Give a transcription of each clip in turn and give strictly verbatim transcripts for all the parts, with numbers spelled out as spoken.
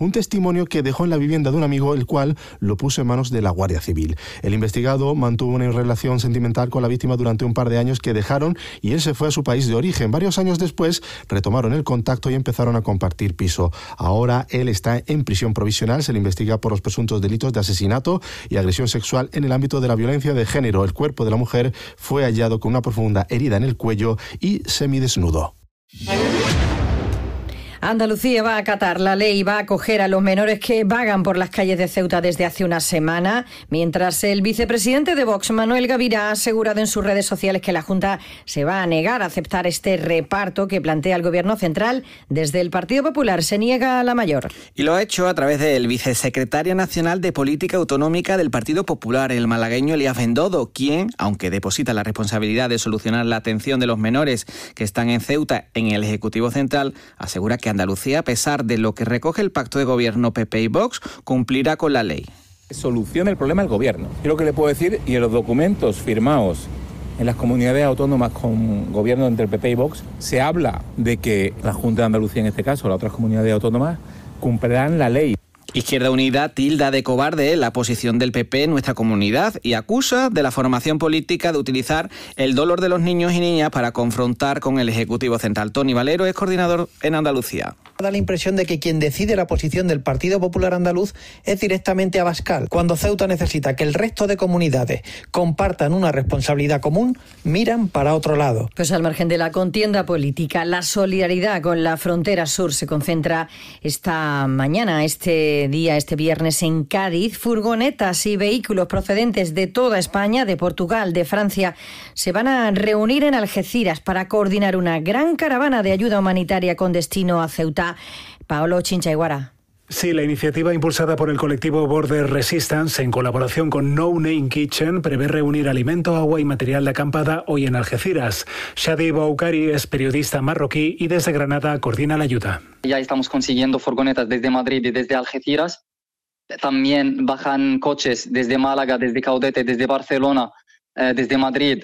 un testimonio que dejó en la vivienda de un amigo, el cual lo puso en manos de la Guardia Civil. El investigado mantuvo una relación sentimental con la víctima durante un par de años que dejaron y él se fue a su país de origen. Varios años después retomaron el contacto y empezaron a compartir piso. Ahora él está en prisión provisional, se le investiga por los presuntos delitos de asesinato y agresión sexual en el ámbito de la violencia de género. El cuerpo de la mujer fue hallado con una profunda herida en el cuello y semidesnudo. Andalucía va a acatar la ley y va a acoger a los menores que vagan por las calles de Ceuta desde hace una semana, mientras el vicepresidente de Vox, Manuel Gavirá, ha asegurado en sus redes sociales que la Junta se va a negar a aceptar este reparto que plantea el Gobierno central. Desde el Partido Popular se niega a la mayor. Y lo ha hecho a través del vicesecretario nacional de Política Autonómica del Partido Popular, el malagueño Elías Bendodo, quien, aunque deposita la responsabilidad de solucionar la atención de los menores que están en Ceuta en el Ejecutivo Central, asegura que Andalucía, a pesar de lo que recoge el pacto de gobierno P P y Vox, cumplirá con la ley. Soluciona el problema el gobierno. Yo lo que le puedo decir, y en los documentos firmados en las comunidades autónomas con gobierno entre P P y Vox, se habla de que la Junta de Andalucía, en este caso, las otras comunidades autónomas, cumplirán la ley. Izquierda Unida tilda de cobarde la posición del P P en nuestra comunidad y acusa de la formación política de utilizar el dolor de los niños y niñas para confrontar con el Ejecutivo Central. Tony Valero es coordinador en Andalucía. Da la impresión de que quien decide la posición del Partido Popular Andaluz es directamente Abascal. Cuando Ceuta necesita que el resto de comunidades compartan una responsabilidad común, miran para otro lado. Pues al margen de la contienda política, la solidaridad con la frontera sur se concentra esta mañana, este día, este viernes en Cádiz. Furgonetas y vehículos procedentes de toda España, de Portugal, de Francia, se van a reunir en Algeciras para coordinar una gran caravana de ayuda humanitaria con destino a Ceuta. Paolo Chinchaiguara. Sí, la iniciativa impulsada por el colectivo Border Resistance en colaboración con No Name Kitchen prevé reunir alimento, agua y material de acampada hoy en Algeciras. Shadi Boukari es periodista marroquí y desde Granada coordina la ayuda. Ya estamos consiguiendo furgonetas desde Madrid y desde Algeciras. También bajan coches desde Málaga, desde Caudete, desde Barcelona, eh, desde Madrid.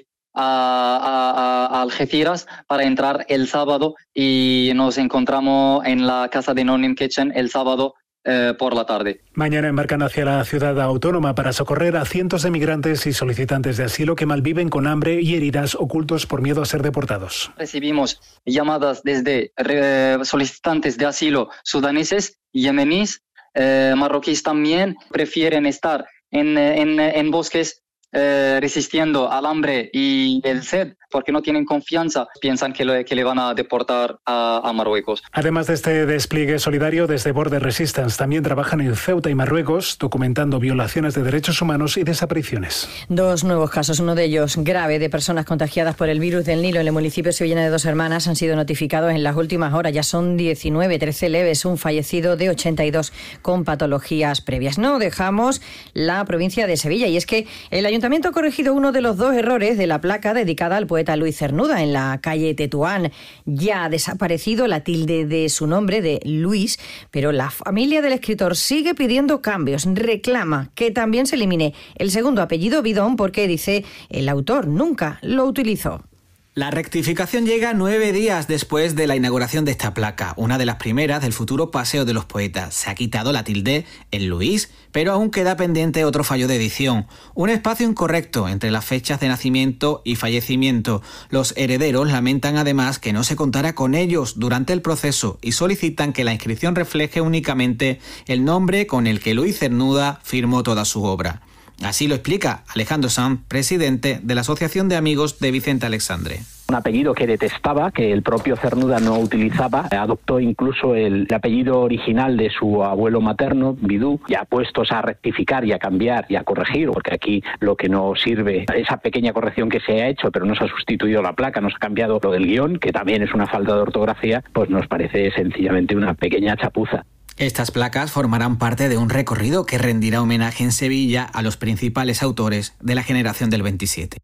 A, a, a Algeciras para entrar el sábado y nos encontramos en la casa de No Name Kitchen el sábado eh, por la tarde. Mañana embarcan hacia la ciudad autónoma para socorrer a cientos de migrantes y solicitantes de asilo que malviven con hambre y heridas ocultos por miedo a ser deportados. Recibimos llamadas desde eh, solicitantes de asilo sudaneses, yemeníes, eh, marroquíes también, prefieren estar en, en, en bosques Eh, resistiendo al hambre y el sed porque no tienen confianza, piensan que, lo, que le van a deportar a, a Marruecos. Además de este despliegue solidario, desde Border Resistance también trabajan en Ceuta y Marruecos documentando violaciones de derechos humanos y desapariciones. Dos nuevos casos, uno de ellos grave, de personas contagiadas por el virus del Nilo en el municipio sevillano de Dos Hermanas han sido notificados en las últimas horas. Ya son diecinueve, trece leves, un fallecido de ochenta y dos con patologías previas. No dejamos la provincia de Sevilla y es que el Ayuntamiento ha corregido uno de los dos errores de la placa dedicada al poeta Luis Cernuda en la calle Tetuán. Ya ha desaparecido la tilde de su nombre, de Luis, pero la familia del escritor sigue pidiendo cambios. Reclama que también se elimine el segundo apellido Bidón porque, dice, el autor nunca lo utilizó. La rectificación llega nueve días después de la inauguración de esta placa, una de las primeras del futuro Paseo de los Poetas. Se ha quitado la tilde en Luis, pero aún queda pendiente otro fallo de edición. Un espacio incorrecto entre las fechas de nacimiento y fallecimiento. Los herederos lamentan además que no se contara con ellos durante el proceso y solicitan que la inscripción refleje únicamente el nombre con el que Luis Cernuda firmó toda su obra. Así lo explica Alejandro Sanz, presidente de la Asociación de Amigos de Vicente Alexandre. Un apellido que detestaba, que el propio Cernuda no utilizaba, adoptó incluso el apellido original de su abuelo materno, Bidú, ya puestos a rectificar y a cambiar y a corregir, porque aquí lo que no sirve, esa pequeña corrección que se ha hecho, pero no se ha sustituido la placa, no se ha cambiado lo del guión, que también es una falta de ortografía, pues nos parece sencillamente una pequeña chapuza. Estas placas formarán parte de un recorrido que rendirá homenaje en Sevilla a los principales autores de la generación del veintisiete.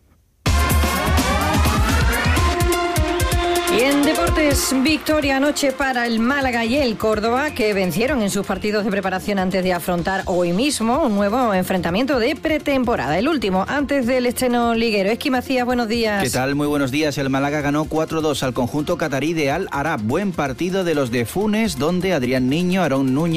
Y en deportes, victoria anoche para el Málaga y el Córdoba, que vencieron en sus partidos de preparación antes de afrontar hoy mismo un nuevo enfrentamiento de pretemporada, el último antes del estreno liguero. Esqui Macías, buenos días. ¿Qué tal? Muy buenos días. El Málaga ganó cuatro dos al conjunto catarí de Al Arab. Buen partido de los de Funes, donde Adrián Niño, Aarón Núñez